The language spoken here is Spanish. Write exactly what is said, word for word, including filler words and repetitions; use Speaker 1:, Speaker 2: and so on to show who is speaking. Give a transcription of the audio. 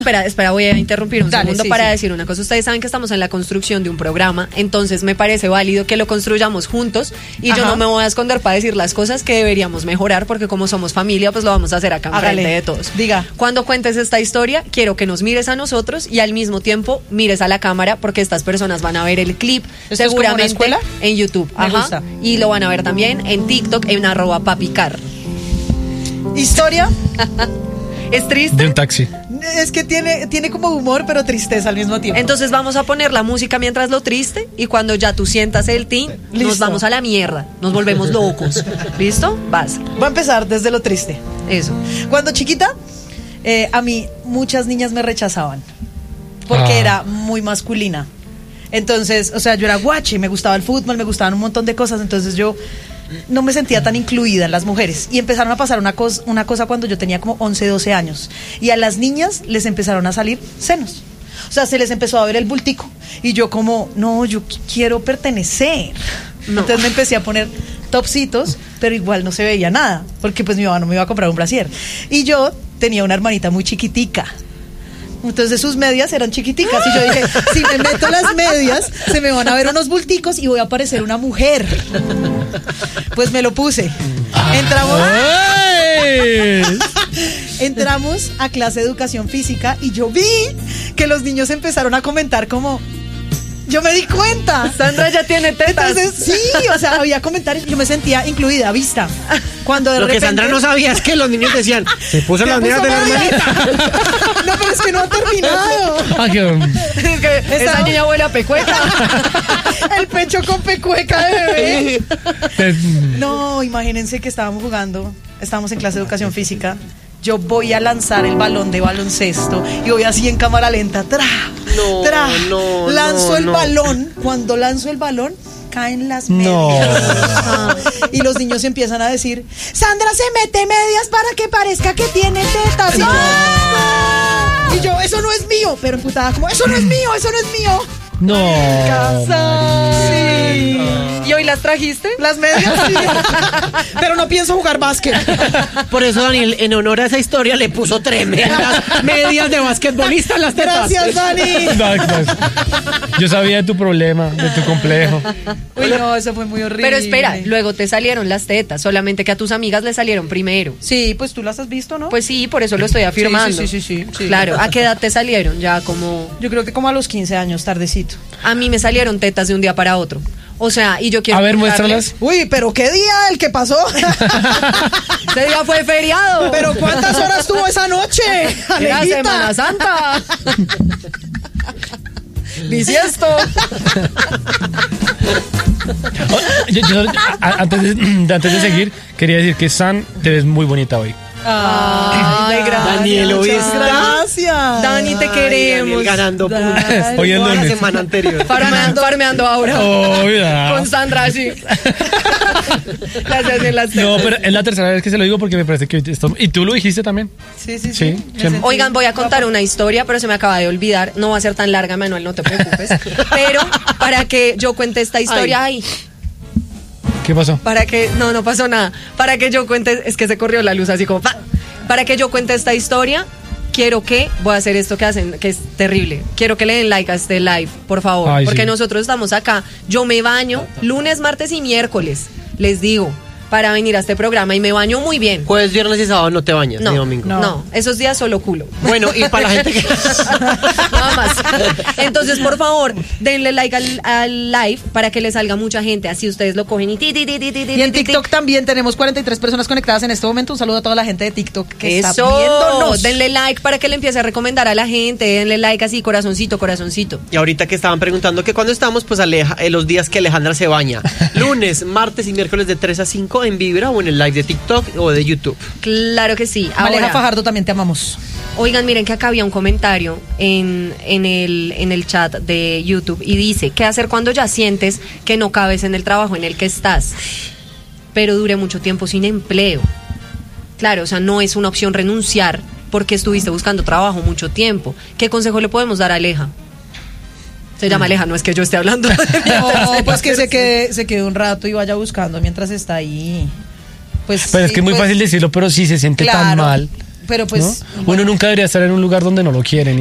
Speaker 1: Espera, espera, voy a interrumpir un
Speaker 2: Dale,
Speaker 1: segundo
Speaker 2: sí,
Speaker 1: para
Speaker 2: sí.
Speaker 1: decir una cosa. Ustedes saben que estamos en la construcción de un programa, entonces me parece válido que lo construyamos juntos y
Speaker 2: Ajá.
Speaker 1: yo no me voy a esconder para decir las cosas que deberíamos mejorar porque como somos familia, pues lo vamos a hacer acá enfrente de todos.
Speaker 2: Diga.
Speaker 1: Cuando cuentes esta historia, quiero que nos mires a nosotros y al mismo tiempo mires a la cámara porque estas personas van a ver el clip
Speaker 2: ¿Esto es como
Speaker 1: seguramente
Speaker 2: una escuela?
Speaker 1: en YouTube.
Speaker 2: Me
Speaker 1: Ajá.
Speaker 2: gusta.
Speaker 1: Y lo van a ver también en TikTok en arroba papicar.
Speaker 2: Historia.
Speaker 1: ¿Es triste?
Speaker 3: De un taxi.
Speaker 2: Es que tiene, tiene como humor, pero tristeza al mismo tiempo.
Speaker 1: Entonces vamos a poner la música mientras lo triste y cuando ya tú sientas el tin,
Speaker 2: Listo.
Speaker 1: nos vamos a la mierda, nos volvemos locos. ¿Listo? Vas.
Speaker 2: Voy a empezar desde lo triste.
Speaker 1: Eso.
Speaker 2: Cuando chiquita, eh, a mí muchas niñas me rechazaban porque
Speaker 3: Ah.
Speaker 2: era muy masculina. Entonces, o sea, yo era guache, me gustaba el fútbol, me gustaban un montón de cosas, entonces yo no me sentía tan incluida en las mujeres. Y empezaron a pasar una, cos, una cosa cuando yo tenía como once, doce años. Y a las niñas les empezaron a salir senos. O sea, se les empezó a ver el bultico. Y yo como, no, yo qu- quiero pertenecer.
Speaker 1: No.
Speaker 2: Entonces me empecé a poner topsitos, pero igual no se veía nada, porque pues mi mamá no me iba a comprar un brasier. Y yo tenía una hermanita muy chiquitica. Entonces sus medias eran chiquiticas y yo dije, si me meto las medias, se me van a ver unos bulticos y voy a parecer una mujer. Pues me lo puse. Entramos,
Speaker 3: ¡Ay!
Speaker 2: entramos a clase de educación física y yo vi que los niños empezaron a comentar como, yo me di cuenta.
Speaker 1: Sandra ya tiene tetas.
Speaker 2: Entonces, sí, o sea, había comentarios, yo me sentía incluida, vista. Cuando de
Speaker 4: Lo que
Speaker 2: repente,
Speaker 4: Sandra no sabía es que los niños decían, se puso las
Speaker 2: Se
Speaker 4: medias
Speaker 2: puso
Speaker 4: de la
Speaker 2: medias.
Speaker 4: hermanita.
Speaker 2: No, pero es que no ha terminado.
Speaker 3: Ah, qué-
Speaker 1: Es que esa
Speaker 2: Estaba-
Speaker 1: niña huele a pecueca.
Speaker 2: El pecho con pecueca de bebé.
Speaker 3: te-
Speaker 2: No, imagínense que estábamos jugando, estábamos en clase de educación física. Yo voy a lanzar el balón de baloncesto y voy así en cámara lenta, tra,
Speaker 4: No,
Speaker 2: tra.
Speaker 4: no,
Speaker 2: lanzo
Speaker 4: no,
Speaker 2: el
Speaker 4: no.
Speaker 2: balón. Cuando lanzo el balón, caen las medias.
Speaker 3: No.
Speaker 2: Ah, y los niños empiezan a decir, Sandra se mete medias para que parezca que tiene tetas. Y yo, "No". Y yo, eso no es mío. Pero emputada como, eso no es mío, eso no es mío.
Speaker 3: No.
Speaker 2: Sí.
Speaker 1: ¿Y hoy las trajiste?
Speaker 2: Las medias, sí. Pero no pienso jugar básquet.
Speaker 4: Por eso Daniel, en honor a esa historia, le puso tremendas medias de basquetbolista en las tetas.
Speaker 2: Gracias, Dani.
Speaker 3: No, no. Yo sabía de tu problema, de tu complejo.
Speaker 2: Uy, no, eso fue muy horrible.
Speaker 1: Pero espera, luego te salieron las tetas, solamente que a tus amigas le salieron primero.
Speaker 2: Sí, pues tú las has visto, ¿no?
Speaker 1: Pues sí, por eso lo estoy afirmando.
Speaker 2: Sí, sí, sí, sí, sí.
Speaker 1: Claro, ¿a qué edad te salieron? Ya como...
Speaker 2: Yo creo que como a los quince años, tardecito.
Speaker 1: A mí me salieron tetas de un día para otro. O sea, y yo quiero...
Speaker 3: A ver,
Speaker 1: contarles-
Speaker 3: muéstralas.
Speaker 2: Uy, pero qué día el que pasó.
Speaker 1: Ese día fue feriado.
Speaker 2: Pero ¿cuántas horas tuvo esa noche?
Speaker 1: Era
Speaker 2: Alejita?
Speaker 1: Semana Santa. Bisiesto.
Speaker 3: Yo- yo- a- antes, de, antes de seguir, quería decir que San, te ves muy bonita hoy.
Speaker 1: Ay, gracias.
Speaker 4: Daniel, ¿oíste?
Speaker 2: Gracias.
Speaker 1: Dani, te
Speaker 4: Ay,
Speaker 1: queremos.
Speaker 4: Daniel ganando puntos.
Speaker 3: Hoy es
Speaker 4: Toda la
Speaker 3: lunes.
Speaker 4: semana anterior.
Speaker 1: Farmeando, farmeando ahora.
Speaker 3: Oh, mira.
Speaker 1: Con Sandra, sí. Gracias en las
Speaker 3: No,
Speaker 1: tetas.
Speaker 3: pero es la tercera vez que se lo digo porque me parece que esto... Y tú lo dijiste también.
Speaker 2: Sí, sí, sí.
Speaker 3: Sí,
Speaker 2: Me
Speaker 3: sí.
Speaker 2: sentí
Speaker 1: Oigan, voy a contar
Speaker 2: guapa.
Speaker 1: una historia, pero se me acaba de olvidar. No va a ser tan larga, Manuel, no te preocupes. Pero para que yo cuente esta historia, ay,
Speaker 3: ¿Qué pasó?
Speaker 1: para que, no, no pasó nada. Para que yo cuente, es que se corrió la luz así como, ¡pa! Para que yo cuente esta historia, quiero que, voy a hacer esto que hacen, que es terrible. Quiero que le den like a este live, por favor.
Speaker 3: Ay,
Speaker 1: porque
Speaker 3: sí.
Speaker 1: nosotros estamos acá. Yo me baño lunes, martes y miércoles, les digo, para venir a este programa y me baño muy bien.
Speaker 4: Jueves, viernes y sábado no te bañas,
Speaker 1: No,
Speaker 4: ni domingo.
Speaker 1: no, esos días solo culo.
Speaker 4: Bueno, y para la gente que...
Speaker 1: Nada más. Entonces, por favor, denle like al, al live para que le salga mucha gente. Así ustedes lo cogen y ti, ti, ti, ti, ti,
Speaker 2: Y en
Speaker 1: ti, ti,
Speaker 2: TikTok también tenemos cuarenta y tres personas conectadas en este momento. Un saludo a toda la gente de TikTok que está
Speaker 1: Eso,
Speaker 2: viéndonos.
Speaker 1: denle like para que le empiece a recomendar a la gente. Denle like así, corazoncito, corazoncito.
Speaker 4: Y ahorita que estaban preguntando que cuando estamos, pues Aleja, eh, los días que Alejandra se baña. Lunes, martes y miércoles de tres a cinco en Vibra o en el live de TikTok o de YouTube.
Speaker 1: Claro que sí.
Speaker 2: Maleja
Speaker 1: Ahora,
Speaker 2: Fajardo, también te amamos.
Speaker 1: oigan, miren que acá había un comentario en, en, el, en el chat de YouTube y dice, ¿qué hacer cuando ya sientes que no cabes en el trabajo en el que estás, pero dure mucho tiempo sin empleo? Claro, o sea, no es una opción renunciar porque estuviste buscando trabajo mucho tiempo. ¿Qué consejo le podemos dar a Aleja? Se llama Aleja, no es que yo esté hablando.
Speaker 2: No, pues que se quede, se quede un rato y vaya buscando mientras está ahí. Pues,
Speaker 3: Pero es
Speaker 2: sí,
Speaker 3: que es muy
Speaker 2: pues,
Speaker 3: fácil decirlo, pero si se siente tan
Speaker 2: claro.
Speaker 3: mal.
Speaker 2: pero pues...
Speaker 3: ¿no? Uno nunca debería estar en un lugar donde no lo quieren.